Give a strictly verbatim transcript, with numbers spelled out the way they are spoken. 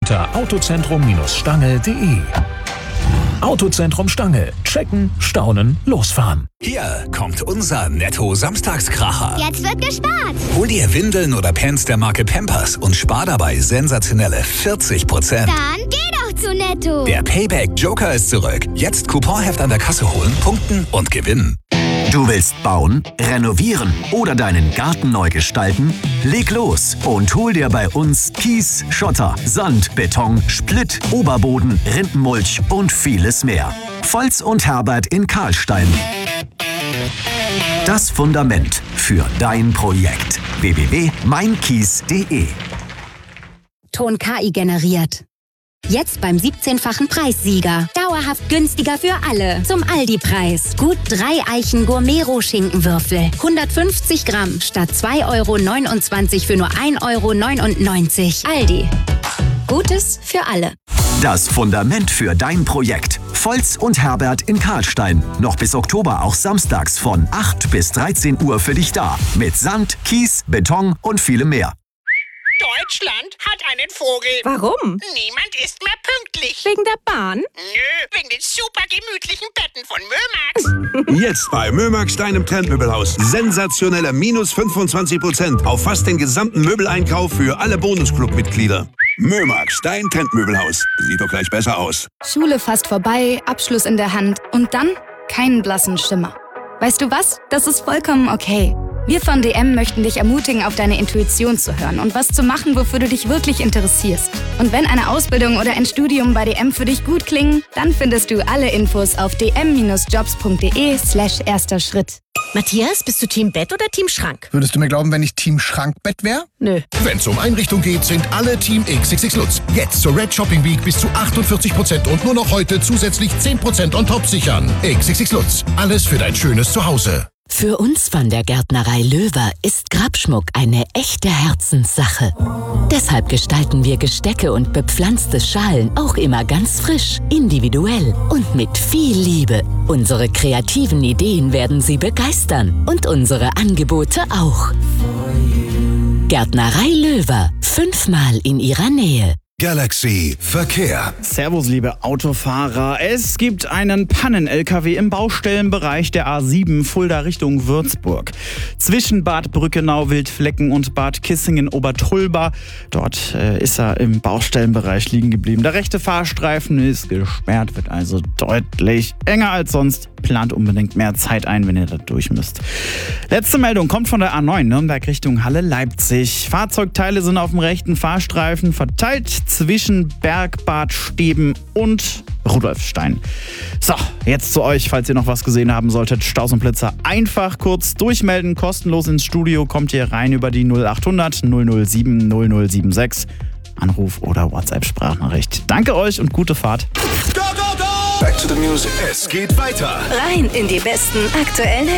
unter autozentrum Stange punkt de. Autozentrum Stange. Checken, staunen, losfahren. Hier kommt unser Netto-Samstagskracher. Jetzt wird gespart. Hol dir Windeln oder Pants der Marke Pampers und spar dabei sensationelle vierzig Prozent. Dann geh doch zu Netto. Der Payback-Joker ist zurück. Jetzt Couponheft an der Kasse holen, punkten und gewinnen. Du willst bauen, renovieren oder deinen Garten neu gestalten? Leg los und hol dir bei uns Kies, Schotter, Sand, Beton, Splitt, Oberboden, Rindenmulch und vieles mehr. Volz und Herbert in Karlstein. Das Fundament für dein Projekt. w w w punkt mein kies punkt de. Ton K I generiert. Jetzt beim siebzehnfachen Preissieger. Dauerhaft günstiger für alle. Zum Aldi-Preis. Gut drei Eichen Gourmet-Schinkenwürfel. hundertfünfzig Gramm statt zwei Euro neunundzwanzig für nur ein Euro neunundneunzig. Aldi. Gutes für alle. Das Fundament für dein Projekt. Volz und Herbert in Karlstein. Noch bis Oktober auch samstags von acht bis dreizehn Uhr für dich da. Mit Sand, Kies, Beton und vielem mehr. Deutschland hat einen Vogel. Warum? Niemand ist mehr pünktlich. Wegen der Bahn? Nö, wegen den super gemütlichen Betten von Mömax. Jetzt bei Mömax, deinem Trendmöbelhaus. Sensationelle minus fünfundzwanzig Prozent auf fast den gesamten Möbeleinkauf für alle Bonusclub-Mitglieder. Mömax, dein Trendmöbelhaus. Sieht doch gleich besser aus. Schule fast vorbei, Abschluss in der Hand und dann keinen blassen Schimmer. Weißt du was? Das ist vollkommen okay. Wir von D M möchten dich ermutigen, auf deine Intuition zu hören und was zu machen, wofür du dich wirklich interessierst. Und wenn eine Ausbildung oder ein Studium bei D M für dich gut klingen, dann findest du alle Infos auf d m jobs punkt de slash erster Schritt. Matthias, bist du Team Bett oder Team Schrank? Würdest du mir glauben, wenn ich Team Schrankbett wäre? Nö. Wenn es um Einrichtung geht, sind alle Team X X X Lutz. Jetzt zur Red Shopping Week bis zu achtundvierzig Prozent und nur noch heute zusätzlich zehn Prozent on top sichern. X X X Lutz. Alles für dein schönes Zuhause. Für uns von der Gärtnerei Löwer ist Grabschmuck eine echte Herzenssache. Deshalb gestalten wir Gestecke und bepflanzte Schalen auch immer ganz frisch, individuell und mit viel Liebe. Unsere kreativen Ideen werden Sie begeistern und unsere Angebote auch. Gärtnerei Löwer, fünfmal in Ihrer Nähe. Galaxy Verkehr. Servus, liebe Autofahrer. Es gibt einen Pannen-L K W im Baustellenbereich der A sieben Fulda Richtung Würzburg. Zwischen Bad Brückenau, Wildflecken und Bad Kissingen-Obertulba. Dort äh, ist er im Baustellenbereich liegen geblieben. Der rechte Fahrstreifen ist gesperrt, wird also deutlich enger als sonst. Plant unbedingt mehr Zeit ein, wenn ihr da durch müsst. Letzte Meldung kommt von der A neun, Nürnberg Richtung Halle-Leipzig. Fahrzeugteile sind auf dem rechten Fahrstreifen verteilt zwischen Bergbad Steben und Rudolfstein. So, jetzt zu euch, falls ihr noch was gesehen haben solltet. Staus und Blitzer einfach kurz durchmelden, kostenlos ins Studio. Kommt ihr rein über die null achthundert null null sieben null null sieben sechs. Anruf oder WhatsApp-Sprachnachricht. Danke euch und gute Fahrt. Go, go, go! Back to the music. Es geht weiter. Rein in die besten aktuellen